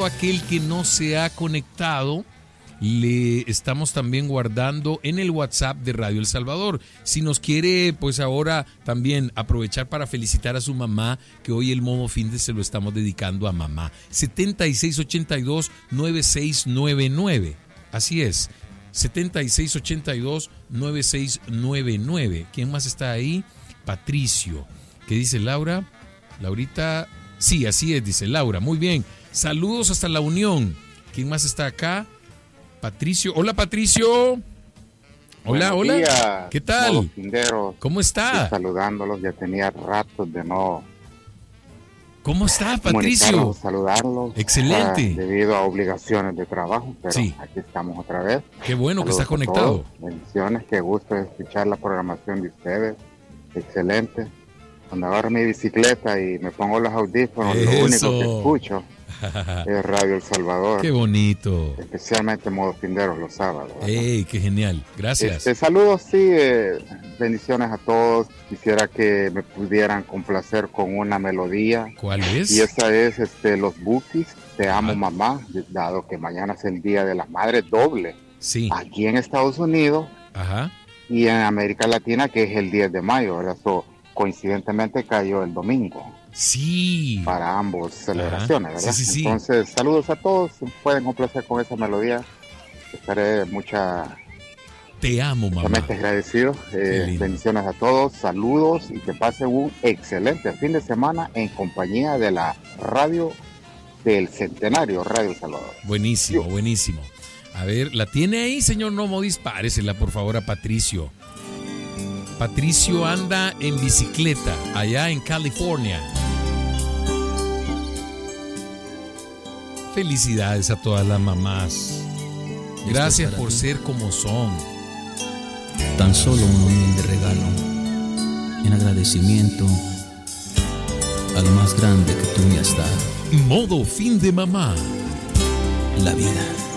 todo aquel que no se ha conectado, le estamos también guardando en el WhatsApp de Radio El Salvador. Si nos quiere, pues ahora también aprovechar para felicitar a su mamá, que hoy el modo fin de se lo estamos dedicando a mamá. 7682-9699. Así es, 7682-9699. ¿Quién más está ahí? Patricio. ¿Qué dice Laura? Laurita. Sí, así es, dice Laura. Muy bien. Saludos hasta La Unión. ¿Quién más está acá? Patricio. Hola, Patricio. Hola, Buenos hola. días, ¿Qué tal? ¿Cómo está? Saludándolos, ya tenía rato de no. ¿Cómo está, Patricio? Saludarlos. Excelente. Debido a obligaciones de trabajo, pero sí, aquí estamos otra vez. Qué bueno que está conectado. Bendiciones, qué gusto escuchar la programación de ustedes. Excelente. Cuando agarro mi bicicleta y me pongo los audífonos, lo único que escucho es Radio El Salvador. Qué bonito. Especialmente modo finderos los sábados. ¡Ey, qué genial! Gracias. Saludos, sí, bendiciones a todos. Quisiera que me pudieran complacer con una melodía. ¿Cuál es? Y esa es Los Bukis, Te Amo Mamá, dado que mañana es el Día de las Madres doble. Sí. Aquí en Estados Unidos. Ajá. Y en América Latina, que es el 10 de mayo, ¿verdad? Coincidentemente cayó el domingo. Sí. Para ambos celebraciones, ¿verdad? Sí. Entonces, saludos a todos. Pueden complacer con esa melodía. Estaré Te amo, mamá. Agradecido. Bendiciones a todos. Saludos y que pasen un excelente fin de semana en compañía de la radio del Centenario, Radio El Salvador. Buenísimo, buenísimo. A ver, ¿la tiene ahí, señor Nomo? Dispáresela, por favor, a Patricio. Patricio anda en bicicleta allá en California. Felicidades a todas las mamás. Gracias por ser como son. Tan solo un humilde regalo en agradecimiento a lo más grande que tú me has dado. Modo fin de mamá. La vida.